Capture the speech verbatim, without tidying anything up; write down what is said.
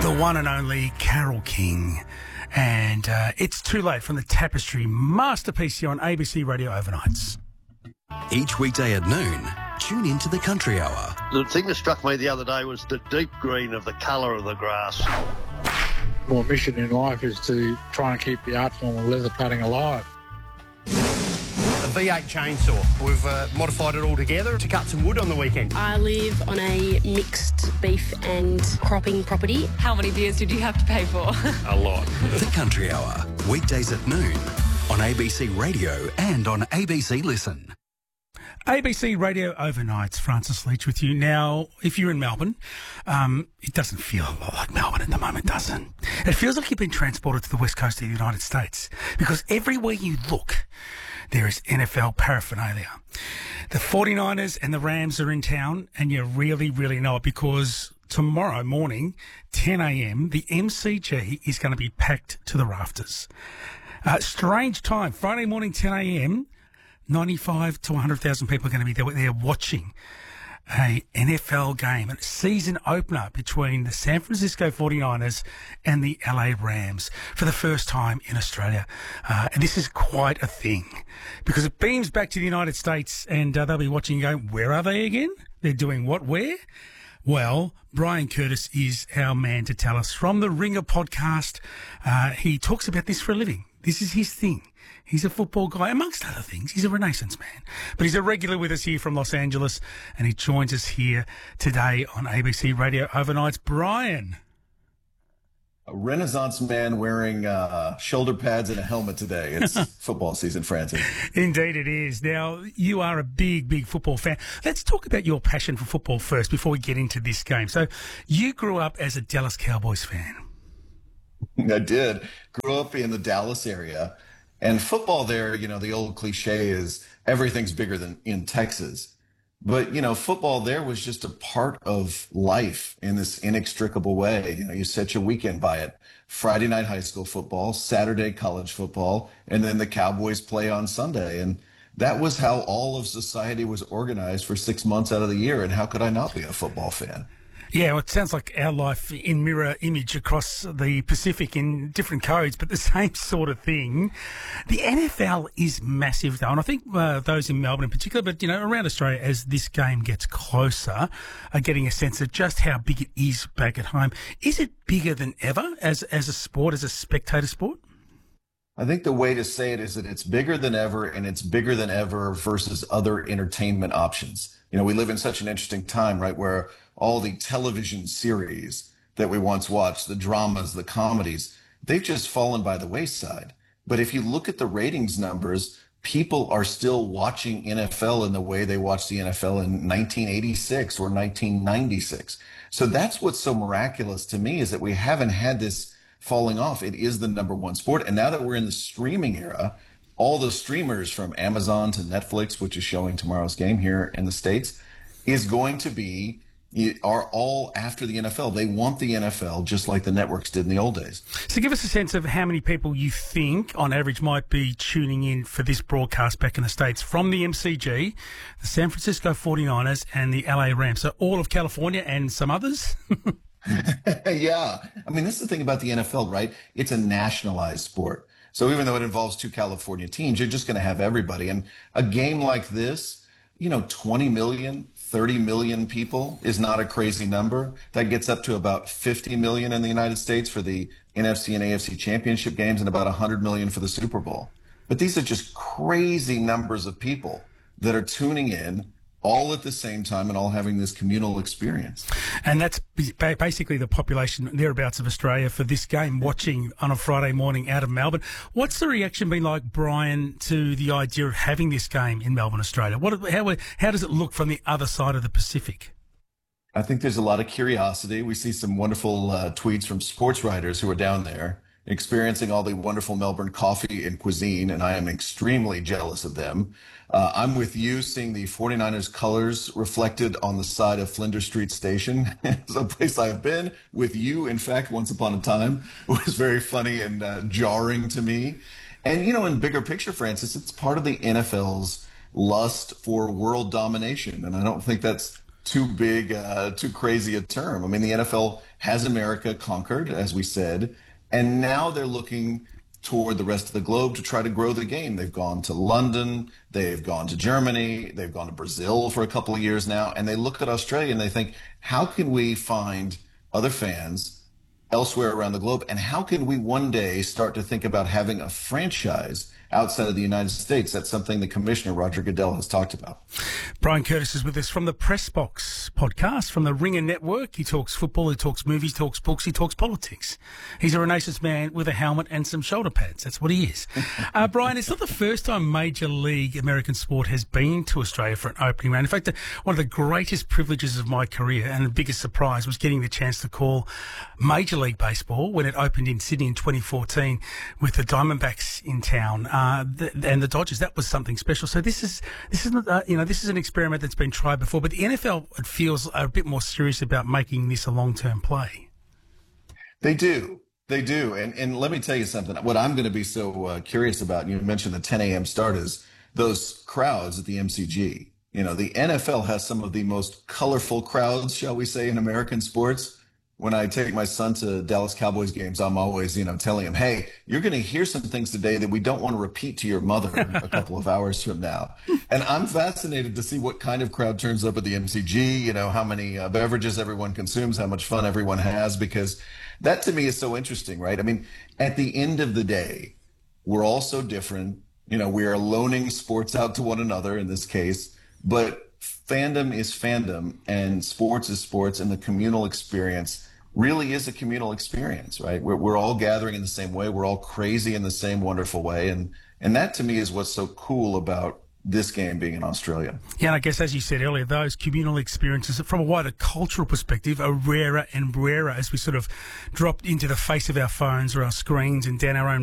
The one and only Carole King. And uh, It's Too Late from the Tapestry masterpiece here on A B C Radio Overnights. Each weekday at noon, tune into the Country Hour. The thing that struck me the other day was the deep green of the colour of the grass. My mission in life is to try and keep the art form of leather cutting alive. A V eight chainsaw. We've uh, modified it all together to cut some wood on the weekend. I live on a mixed beef and cropping property. How many beers did you have to pay for? A lot. The Country Hour, weekdays at noon on A B C Radio and on A B C Listen. A B C Radio Overnights, Francis Leach with you. Now, if you're in Melbourne, um, it doesn't feel a lot like Melbourne at the moment, does it? It feels like you've been transported to the west coast of the United States because everywhere you look, there is N F L paraphernalia. The forty-niners and the Rams are in town, and you really, really know it because tomorrow morning, ten a.m, the M C G is going to be packed to the rafters. Uh, strange time, Friday morning, ten a.m, ninety-five to one hundred thousand people are going to be there, there watching a N F L game, a season opener between the San Francisco forty-niners and the L A Rams for the first time in Australia. Uh, and this is quite a thing because it beams back to the United States and uh, they'll be watching and going, where are they again? They're doing what, where? Well, Brian Curtis is our man to tell us from the Ringer podcast. Uh, he talks about this for a living. This is his thing. He's a football guy, amongst other things. He's a Renaissance man. But he's a regular with us here from Los Angeles, and he joins us here today on A B C Radio Overnights. Brian. A Renaissance man wearing uh, shoulder pads and a helmet today. It's football season, Francis. Indeed it is. Now, you are a big, big football fan. Let's talk about your passion for football first before we get into this game. So you grew up as a Dallas Cowboys fan. I did. Grew up in the Dallas area. And football there, you know, the old cliche is everything's bigger than in Texas. But, you know, football there was just a part of life in this inextricable way. You know, you set your weekend by it. Friday night high school football, Saturday college football, and then the Cowboys play on Sunday. And that was how all of society was organized for six months out of the year. And how could I not be a football fan? Yeah, well, it sounds like our life in mirror image across the Pacific in different codes, but the same sort of thing. The N F L is massive, though, and I think uh, those in Melbourne in particular, but, you know, around Australia, as this game gets closer, are getting a sense of just how big it is back at home. Is it bigger than ever as, as a sport, as a spectator sport? I think the way to say it is that it's bigger than ever, and it's bigger than ever versus other entertainment options. You know, we live in such an interesting time, right, where all the television series that we once watched, the dramas, the comedies, they've just fallen by the wayside. But if you look at the ratings numbers, people are still watching N F L in the way they watched the N F L in nineteen eighty-six or nineteen ninety-six. So that's what's so miraculous to me, is that we haven't had this falling off. It is the number one sport. And now that we're in the streaming era, all the streamers from Amazon to Netflix, which is showing tomorrow's game here in the States, is going to be, are all after the N F L. They want the N F L just like the networks did in the old days. So give us a sense of how many people you think, on average, might be tuning in for this broadcast back in the States from the M C G, the San Francisco forty-niners and the L A Rams. So all of California and some others? Yeah. I mean, this is the thing about the N F L, right? It's a nationalized sport. So even though it involves two California teams, you're just going to have everybody. And a game like this, you know, twenty million, thirty million people is not a crazy number. That gets up to about fifty million in the United States for the N F C and A F C championship games and about one hundred million for the Super Bowl. But these are just crazy numbers of people that are tuning in all at the same time and all having this communal experience. And that's basically the population thereabouts of Australia for this game, watching on a Friday morning out of Melbourne. What's the reaction been like, Brian, to the idea of having this game in Melbourne, Australia? What, how, how does it look from the other side of the Pacific? I think there's a lot of curiosity. We see some wonderful uh, tweets from sports writers who are down there experiencing all the wonderful Melbourne coffee and cuisine, and I am extremely jealous of them. Uh, I'm with you, seeing the forty-niners colors reflected on the side of Flinders Street Station. It's a place I've been with you, in fact, once upon a time. It was very funny and uh, jarring to me. And, you know, in bigger picture, Francis, it's part of the N F L's lust for world domination, and I don't think that's too big, uh, too crazy a term. I mean, the N F L has America conquered, as we said, and now they're looking toward the rest of the globe to try to grow the game. They've gone to London, they've gone to Germany, they've gone to Brazil for a couple of years now, and they look at Australia and they think, how can we find other fans elsewhere around the globe, and how can we one day start to think about having a franchise outside of the United States? That's something the Commissioner, Roger Goodell, has talked about. Brian Curtis is with us from the Press Box podcast, from the Ringer Network. He talks football, he talks movies, he talks books, he talks politics. He's a Renaissance man with a helmet and some shoulder pads. That's what he is. Uh, Brian, it's not the first time Major League American sport has been to Australia for an opening round. In fact, one of the greatest privileges of my career and the biggest surprise was getting the chance to call Major League Baseball when it opened in Sydney in twenty fourteen with the Diamondbacks in town. Uh, the, and the Dodgers. That was something special. So this is this is uh, you know this is an experiment that's been tried before, but the N F L, it feels a bit more serious about making this a long-term play. They do, they do, and and let me tell you something. What I'm going to be so uh, curious about, you mentioned the ten a.m. start, is those crowds at the M C G. You know, the N F L has some of the most colorful crowds, shall we say, in American sports. When I take my son to Dallas Cowboys games, I'm always, you know, telling him, hey, you're going to hear some things today that we don't want to repeat to your mother a couple of hours from now. And I'm fascinated to see what kind of crowd turns up at the M C G, you know, how many uh, beverages everyone consumes, how much fun everyone has, because that to me is so interesting, right? I mean, at the end of the day, we're all so different. You know, we are loaning sports out to one another in this case, but fandom is fandom and sports is sports, and the communal experience really is a communal experience, right? We're, we're all gathering in the same way. We're all crazy in the same wonderful way. And, and that to me is what's so cool about this game being in Australia. Yeah, and I guess, as you said earlier, those communal experiences from a wider cultural perspective are rarer and rarer as we sort of drop into the face of our phones or our screens and down our own